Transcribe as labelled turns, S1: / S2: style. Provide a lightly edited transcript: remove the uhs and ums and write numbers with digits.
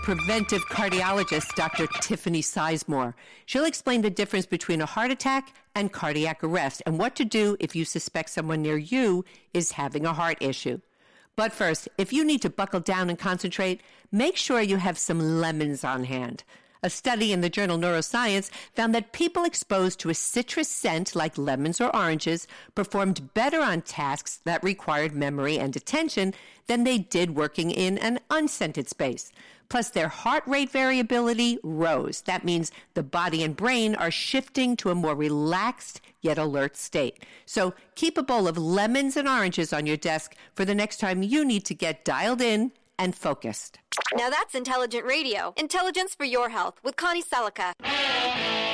S1: preventive cardiologist, Dr. Tiffany Sizemore. She'll explain the difference between a heart attack and cardiac arrest and what to do if you suspect someone near you is having a heart issue. But first, if you need to buckle down and concentrate, make sure you have some lemons on hand. A study in the journal Neuroscience found that people exposed to a citrus scent like lemons or oranges performed better on tasks that required memory and attention than they did working in an unscented space. Plus, their heart rate variability rose. That means the body and brain are shifting to a more relaxed yet alert state. So keep a bowl of lemons and oranges on your desk for the next time you need to get dialed in and focused.
S2: Now that's intelligent radio. Intelligence for your health with Connie Selica.